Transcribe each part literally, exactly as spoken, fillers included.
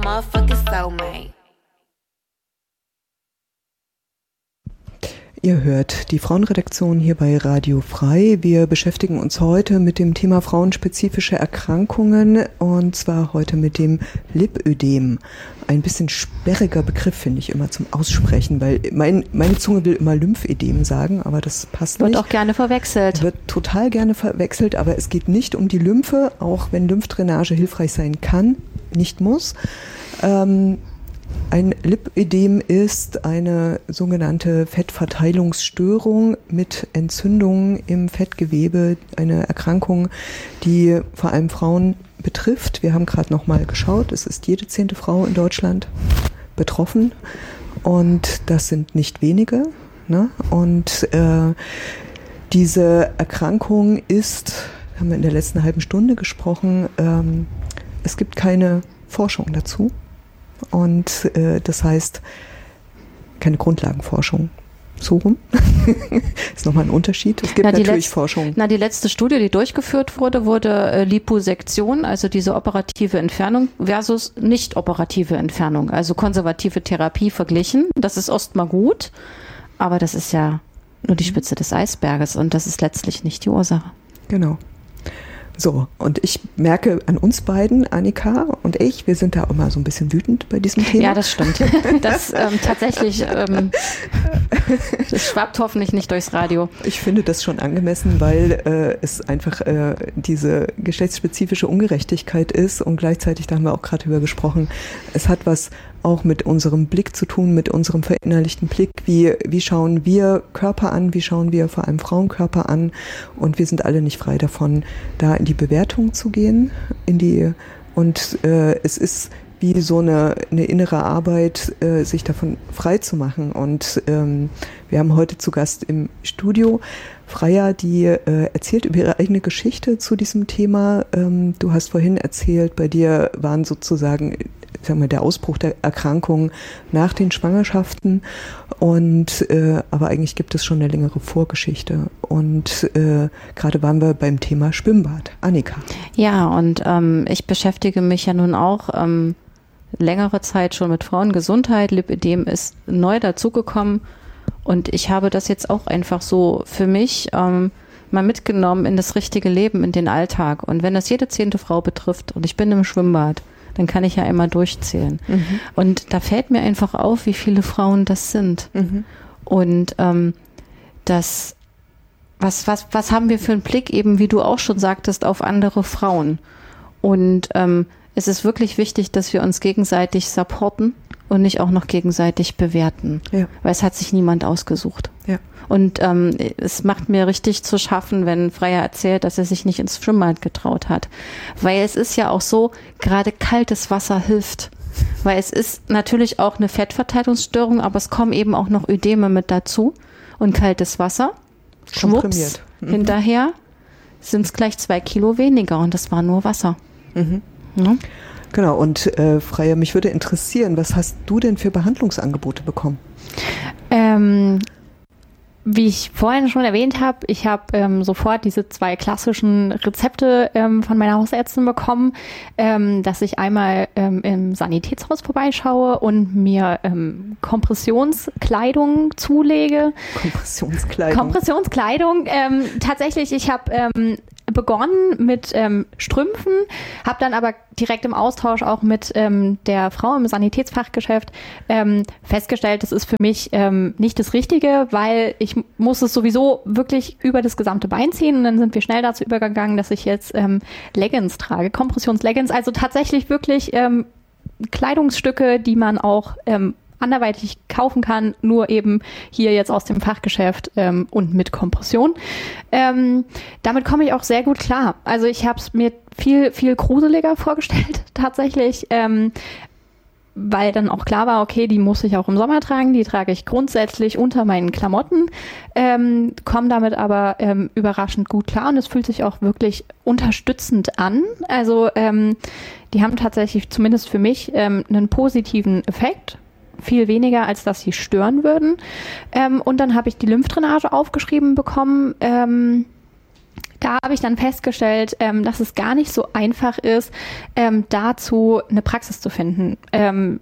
motherfucking soulmate. Ihr hört die Frauenredaktion hier bei Radio Frei. Wir beschäftigen uns heute mit dem Thema frauenspezifische Erkrankungen und zwar heute mit dem Lipödem. Ein bisschen sperriger Begriff, finde ich, immer zum Aussprechen, weil mein, meine Zunge will immer Lymphödem sagen, aber das passt Wird nicht. Wird auch gerne verwechselt. Wird total gerne verwechselt, aber es geht nicht um die Lymphe, auch wenn Lymphdrainage hilfreich sein kann, nicht muss. Ähm, Ein Lipödem ist eine sogenannte Fettverteilungsstörung mit Entzündungen im Fettgewebe, eine Erkrankung, die vor allem Frauen betrifft. Wir haben gerade noch mal geschaut, es ist jede zehnte Frau in Deutschland betroffen und das sind nicht wenige. Ne? Und äh, diese Erkrankung ist, haben wir in der letzten halben Stunde gesprochen, ähm, es gibt keine Forschung dazu. Und äh, das heißt, keine Grundlagenforschung. So rum. Ist nochmal ein Unterschied. Es gibt na, natürlich Letz- Forschung. Na, die letzte Studie, die durchgeführt wurde, wurde äh, Liposektion, also diese operative Entfernung versus nicht operative Entfernung, also konservative Therapie verglichen. Das ist erstmal gut, aber das ist ja nur die Spitze des Eisberges und das ist letztlich nicht die Ursache. Genau. So, und ich merke an uns beiden, Annika und ich, wir sind da immer so ein bisschen wütend bei diesem Thema. Ja, das stimmt. Das ähm, tatsächlich, ähm, das schwappt hoffentlich nicht durchs Radio. Ich finde das schon angemessen, weil äh, es einfach äh, diese geschlechtsspezifische Ungerechtigkeit ist und gleichzeitig, da haben wir auch gerade drüber gesprochen, es hat was auch mit unserem Blick zu tun, mit unserem verinnerlichten Blick, wie, wie schauen wir Körper an, wie schauen wir vor allem Frauenkörper an und wir sind alle nicht frei davon, da in die Bewertung zu gehen, in die und äh, es ist wie so eine, eine innere Arbeit, äh, sich davon frei zu machen und ähm, wir haben heute zu Gast im Studio Freya, die äh, erzählt über ihre eigene Geschichte zu diesem Thema. Ähm, du hast vorhin erzählt, bei dir waren sozusagen sagen wir, der Ausbruch der Erkrankung nach den Schwangerschaften und äh, aber eigentlich gibt es schon eine längere Vorgeschichte und äh, gerade waren wir beim Thema Schwimmbad. Annika. Ja, und ähm, ich beschäftige mich ja nun auch ähm, längere Zeit schon mit Frauengesundheit. Lipödem ist neu dazugekommen und ich habe das jetzt auch einfach so für mich ähm, mal mitgenommen in das richtige Leben, in den Alltag und wenn das jede zehnte Frau betrifft und ich bin im Schwimmbad, dann kann ich ja immer durchzählen. Mhm. Und da fällt mir einfach auf, wie viele Frauen das sind. Mhm. Und ähm, das, was, was, was haben wir für einen Blick eben, wie du auch schon sagtest, auf andere Frauen? Und ähm, es ist wirklich wichtig, dass wir uns gegenseitig supporten und nicht auch noch gegenseitig bewerten. Ja. Weil es hat sich niemand ausgesucht. Ja. Und ähm, es macht mir richtig zu schaffen, wenn Freya erzählt, dass er sich nicht ins Schwimmbad getraut hat. Weil es ist ja auch so, gerade kaltes Wasser hilft. Weil es ist natürlich auch eine Fettverteilungsstörung, aber es kommen eben auch noch Ödeme mit dazu. Und kaltes Wasser, schwupps, mhm. hinterher sind es gleich zwei Kilo weniger und das war nur Wasser. Mhm. Ja? Genau, und äh, Freya, mich würde interessieren, was hast du denn für Behandlungsangebote bekommen? Ähm, wie ich vorhin schon erwähnt habe, ich habe ähm, sofort diese zwei klassischen Rezepte ähm, von meiner Hausärztin bekommen, ähm, dass ich einmal ähm, im Sanitätshaus vorbeischaue und mir ähm, Kompressionskleidung zulege. Kompressionskleidung. Kompressionskleidung. Ähm, tatsächlich, ich habe ähm, begonnen mit ähm, Strümpfen, habe dann aber direkt im Austausch auch mit ähm, der Frau im Sanitätsfachgeschäft ähm, festgestellt, das ist für mich ähm, nicht das Richtige, weil ich muss es sowieso wirklich über das gesamte Bein ziehen und dann sind wir schnell dazu übergegangen, dass ich jetzt ähm, Leggings trage, Kompressionsleggings, also tatsächlich wirklich ähm, Kleidungsstücke, die man auch ähm, anderweitig kaufen kann, nur eben hier jetzt aus dem Fachgeschäft ähm, und mit Kompression. Ähm, damit komme ich auch sehr gut klar. Also ich habe es mir viel, viel gruseliger vorgestellt tatsächlich, ähm, weil dann auch klar war, okay, die muss ich auch im Sommer tragen, die trage ich grundsätzlich unter meinen Klamotten, ähm, komme damit aber ähm, überraschend gut klar und es fühlt sich auch wirklich unterstützend an. Also ähm, die haben tatsächlich zumindest für mich ähm, einen positiven Effekt, viel weniger, als dass sie stören würden. Ähm, und dann habe ich die Lymphdrainage aufgeschrieben bekommen. Ähm, da habe ich dann festgestellt, ähm, dass es gar nicht so einfach ist, ähm, dazu eine Praxis zu finden. Ähm,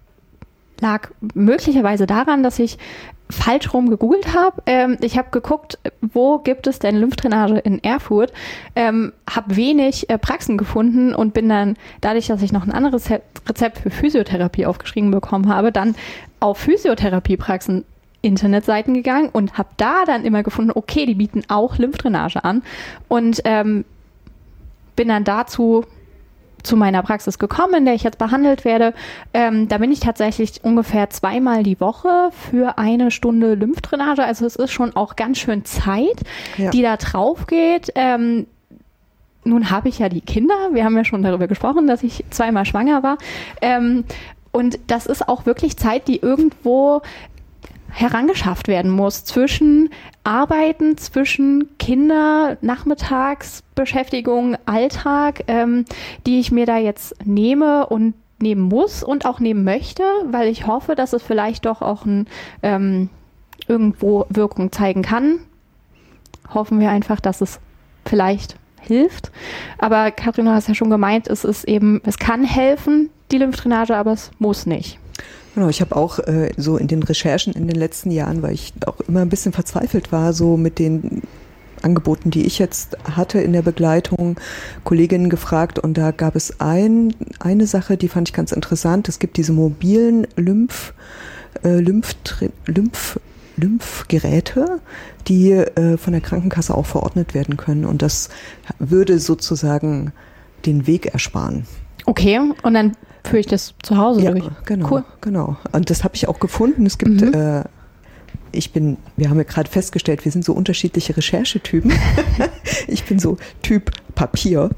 lag möglicherweise daran, dass ich falsch rum gegoogelt habe. Ähm, ich habe geguckt, wo gibt es denn Lymphdrainage in Erfurt, ähm, habe wenig äh, Praxen gefunden und bin dann, dadurch, dass ich noch ein anderes Rezept für Physiotherapie aufgeschrieben bekommen habe, dann auf Physiotherapiepraxen Internetseiten gegangen und habe da dann immer gefunden, okay, die bieten auch Lymphdrainage an und ähm, bin dann dazu zu meiner Praxis gekommen, in der ich jetzt behandelt werde. Ähm, da bin ich tatsächlich ungefähr zweimal die Woche für eine Stunde Lymphdrainage. Also es ist schon auch ganz schön Zeit, ja. die da drauf geht. Ähm, nun habe ich ja die Kinder. Wir haben ja schon darüber gesprochen, dass ich zweimal schwanger war. Ähm, und das ist auch wirklich Zeit, die irgendwo herangeschafft werden muss zwischen Arbeiten, zwischen Kinder, Nachmittagsbeschäftigung, Alltag, ähm, die ich mir da jetzt nehme und nehmen muss und auch nehmen möchte, weil ich hoffe, dass es vielleicht doch auch ein, ähm, irgendwo Wirkung zeigen kann. Hoffen wir einfach, dass es vielleicht hilft. Aber Katrin, du hast ja schon gemeint, es ist eben, es kann helfen, die Lymphdrainage, aber es muss nicht. Genau, ich habe auch äh, so in den Recherchen in den letzten Jahren, weil ich auch immer ein bisschen verzweifelt war, so mit den Angeboten, die ich jetzt hatte in der Begleitung, Kolleginnen gefragt und da gab es ein, eine Sache, die fand ich ganz interessant. Es gibt diese mobilen Lymph, äh, Lymph, Lymph, Lymphgeräte, die äh, von der Krankenkasse auch verordnet werden können und das würde sozusagen den Weg ersparen. Okay, und dann führe ich das zu Hause ja, durch. Genau, cool. genau. Und das habe ich auch gefunden. Es gibt, mhm. äh, ich bin, wir haben ja gerade festgestellt, wir sind so unterschiedliche Recherchetypen. Ich bin so Typ Papier.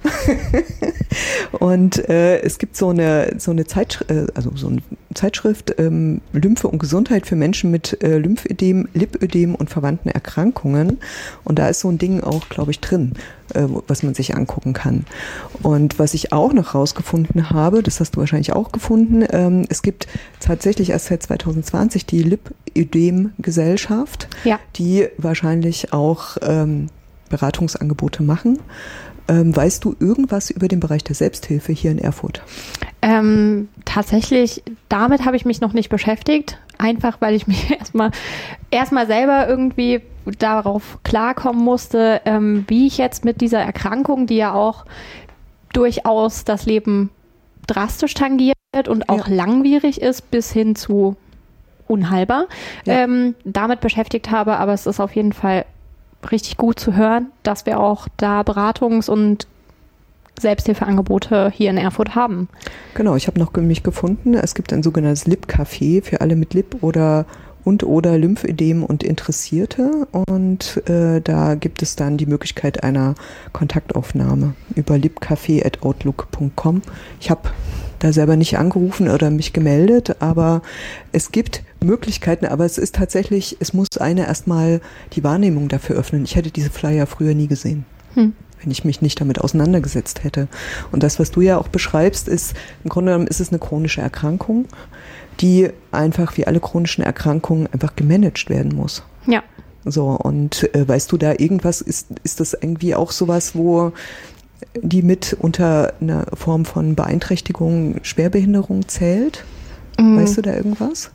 Und äh, es gibt so eine so eine Zeitschrift, äh, also so eine Zeitschrift ähm, Lymphe und Gesundheit für Menschen mit äh, Lymphödem, Lipödem und verwandten Erkrankungen. Und da ist so ein Ding auch, glaube ich, drin, äh, was man sich angucken kann. Und was ich auch noch rausgefunden habe, das hast du wahrscheinlich auch gefunden, ähm, es gibt tatsächlich erst seit zwanzig zwanzig die Lipödem-Gesellschaft, ja. die wahrscheinlich auch ähm, Beratungsangebote machen. Ähm, weißt du irgendwas über den Bereich der Selbsthilfe hier in Erfurt? Ähm, tatsächlich, damit habe ich mich noch nicht beschäftigt. Einfach, weil ich mich erstmal erstmal selber irgendwie darauf klarkommen musste, ähm, wie ich jetzt mit dieser Erkrankung, die ja auch durchaus das Leben drastisch tangiert und auch ja. langwierig ist, bis hin zu unheilbar, ja. ähm, damit beschäftigt habe. Aber es ist auf jeden Fall richtig gut zu hören, dass wir auch da Beratungs- und Selbsthilfeangebote hier in Erfurt haben. Genau, ich habe noch mich gefunden, es gibt ein sogenanntes Lip-Café für alle mit Lip- oder und oder Lymphödem und Interessierte und äh, da gibt es dann die Möglichkeit einer Kontaktaufnahme über lipcafé at outlook punkt com. Ich habe da selber nicht angerufen oder mich gemeldet, aber es gibt Möglichkeiten, aber es ist tatsächlich, es muss einer erstmal die Wahrnehmung dafür öffnen. Ich hätte diese Flyer früher nie gesehen, hm. wenn ich mich nicht damit auseinandergesetzt hätte. Und das, was du ja auch beschreibst, ist, im Grunde genommen ist es eine chronische Erkrankung, die einfach wie alle chronischen Erkrankungen einfach gemanagt werden muss. Ja. So, und äh, weißt du da irgendwas, ist, ist das irgendwie auch sowas, wo die mit unter einer Form von Beeinträchtigung, Schwerbehinderung zählt? Mhm. Weißt du da irgendwas?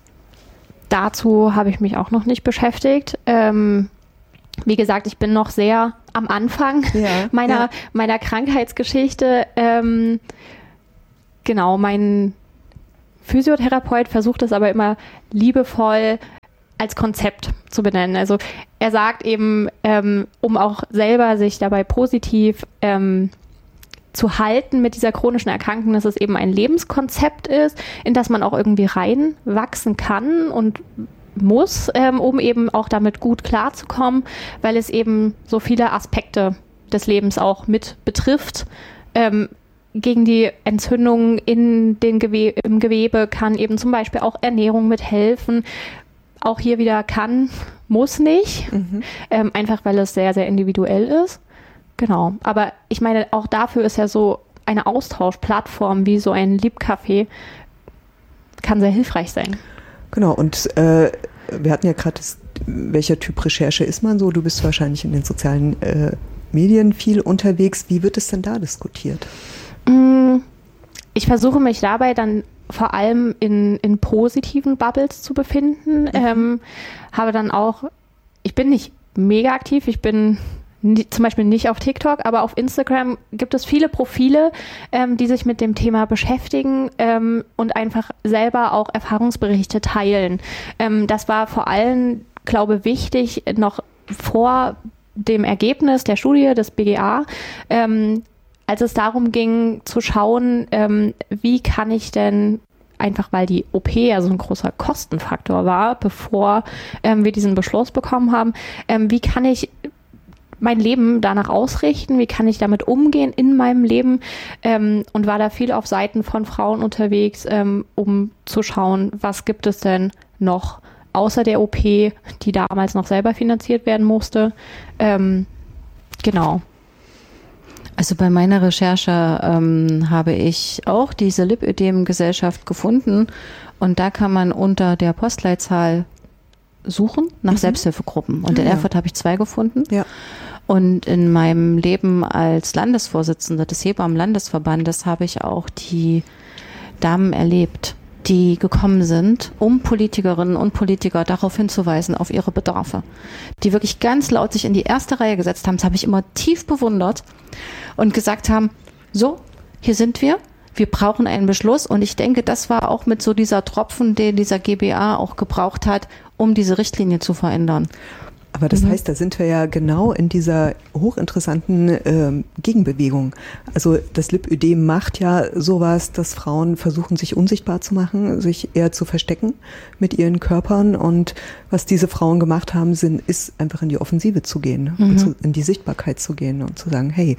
Dazu habe ich mich auch noch nicht beschäftigt. Ähm, wie gesagt, ich bin noch sehr am Anfang ja, meiner, ja. meiner Krankheitsgeschichte. Ähm, genau, mein Physiotherapeut versucht es aber immer liebevoll als Konzept zu benennen. Also er sagt eben, ähm, um auch selber sich dabei positiv ähm, zu halten mit dieser chronischen Erkrankung, dass es eben ein Lebenskonzept ist, in das man auch irgendwie reinwachsen kann und muss, ähm, um eben auch damit gut klarzukommen, weil es eben so viele Aspekte des Lebens auch mit betrifft. Ähm, gegen die Entzündungen in den Gewe- im Gewebe kann eben zum Beispiel auch Ernährung mithelfen. Auch hier wieder kann, muss nicht, mhm. ähm, einfach weil es sehr, sehr individuell ist. Genau, aber ich meine, auch dafür ist ja so eine Austauschplattform wie so ein Lipcafé, kann sehr hilfreich sein. Genau, und äh, wir hatten ja gerade, welcher Typ Recherche ist man so? Du bist wahrscheinlich in den sozialen äh, Medien viel unterwegs. Wie wird es denn da diskutiert? Ich versuche mich dabei dann vor allem in, in positiven Bubbles zu befinden. Mhm. Ähm, habe dann auch, ich bin nicht mega aktiv, ich bin nie, zum Beispiel nicht auf TikTok, aber auf Instagram gibt es viele Profile, ähm, die sich mit dem Thema beschäftigen ähm, und einfach selber auch Erfahrungsberichte teilen. Ähm, das war vor allem, glaube ich, wichtig, noch vor dem Ergebnis der Studie des B G A, ähm, als es darum ging zu schauen, ähm, wie kann ich denn, einfach weil die O P ja so ein großer Kostenfaktor war, bevor ähm, wir diesen Beschluss bekommen haben, ähm, wie kann ich mein Leben danach ausrichten, wie kann ich damit umgehen in meinem Leben, ähm, und war da viel auf Seiten von Frauen unterwegs, ähm, um zu schauen, was gibt es denn noch außer der O P, die damals noch selber finanziert werden musste. Ähm, genau. Also bei meiner Recherche ähm, habe ich auch diese Lipödem-Gesellschaft gefunden und da kann man unter der Postleitzahl suchen nach mhm. Selbsthilfegruppen. Und in ja. Erfurt habe ich zwei gefunden. Ja. Und in meinem Leben als Landesvorsitzende des Hebammen-Landesverbandes habe ich auch die Damen erlebt, die gekommen sind, um Politikerinnen und Politiker darauf hinzuweisen, auf ihre Bedarfe. Die wirklich ganz laut sich in die erste Reihe gesetzt haben. Das habe ich immer tief bewundert und gesagt haben, so, hier sind wir, wir brauchen einen Beschluss. Und ich denke, das war auch mit so dieser Tropfen, den dieser G B A auch gebraucht hat, um diese Richtlinie zu verändern. Aber das mhm. heißt, da sind wir ja genau in dieser hochinteressanten ähm, Gegenbewegung. Also das Lipödem macht ja sowas, dass Frauen versuchen, sich unsichtbar zu machen, sich eher zu verstecken mit ihren Körpern. Und was diese Frauen gemacht haben, sind, ist einfach in die Offensive zu gehen, mhm. zu, in die Sichtbarkeit zu gehen und zu sagen, hey.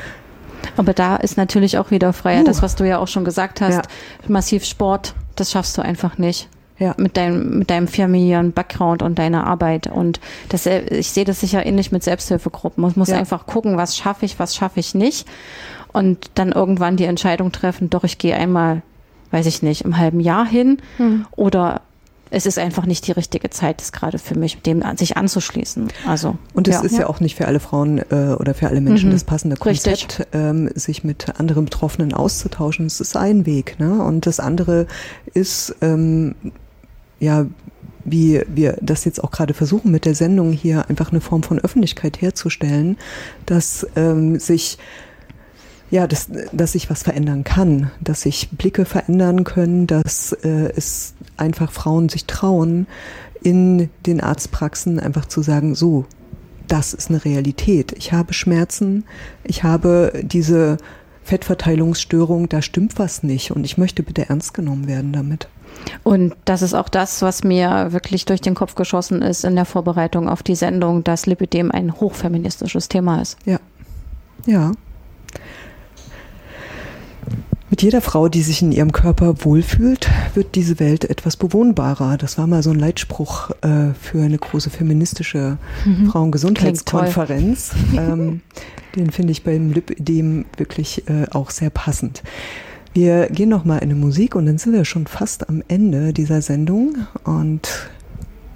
Aber da ist natürlich auch wieder Freiheit, uh. das, was du ja auch schon gesagt hast, ja. massiv Sport, das schaffst du einfach nicht. Ja. Mit deinem, mit deinem familiären Background und deiner Arbeit. Und das, ich sehe das sicher ähnlich mit Selbsthilfegruppen. Man muss ja. einfach gucken, was schaffe ich, was schaffe ich nicht. Und dann irgendwann die Entscheidung treffen, doch, ich gehe einmal, weiß ich nicht, im halben Jahr hin. Hm. Oder es ist einfach nicht die richtige Zeit, das gerade für mich, dem sich anzuschließen. Also, und es ja. ist ja. ja auch nicht für alle Frauen äh, oder für alle Menschen mhm. das passende Konzept, ähm, sich mit anderen Betroffenen auszutauschen. Es ist ein Weg, ne? Und das andere ist, ähm, ja, wie wir das jetzt auch gerade versuchen mit der Sendung hier, einfach eine Form von Öffentlichkeit herzustellen, dass ähm, sich ja, dass, dass sich was verändern kann, dass sich Blicke verändern können, dass äh, es einfach Frauen sich trauen, in den Arztpraxen einfach zu sagen, so, das ist eine Realität. Ich habe Schmerzen, ich habe diese Fettverteilungsstörung, da stimmt was nicht und ich möchte bitte ernst genommen werden damit. Und das ist auch das, was mir wirklich durch den Kopf geschossen ist in der Vorbereitung auf die Sendung, dass Lipödem ein hochfeministisches Thema ist. Ja, ja. Mit jeder Frau, die sich in ihrem Körper wohlfühlt, wird diese Welt etwas bewohnbarer. Das war mal so ein Leitspruch äh, für eine große feministische mhm. Frauengesundheitskonferenz. Ähm, den finde ich beim Lipödem wirklich äh, auch sehr passend. Wir gehen noch mal in eine Musik und dann sind wir schon fast am Ende dieser Sendung und